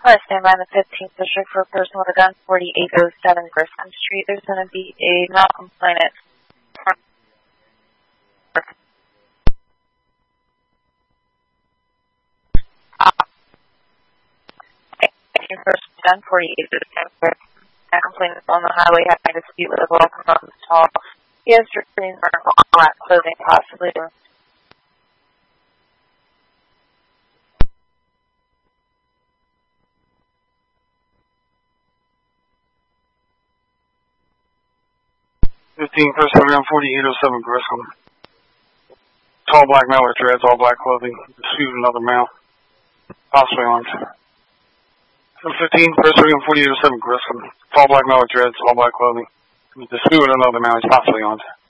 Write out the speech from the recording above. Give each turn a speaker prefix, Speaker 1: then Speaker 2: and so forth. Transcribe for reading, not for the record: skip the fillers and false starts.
Speaker 1: I stand by the 15th district for a person with a gun, 4807 Griscom Street. There's going to be a male complainant. Person gun, 4807 a complainant on the highway having a dispute with a welcome on the stall. He has green black clothing, possibly.
Speaker 2: 15 person around 4807 Griscom. Tall black male with dreads, all black clothing. Dispute another male. Possibly armed. 15 person around 4807 Griscom. Tall black male with dreads, all black clothing. Dispute another male. He's possibly armed.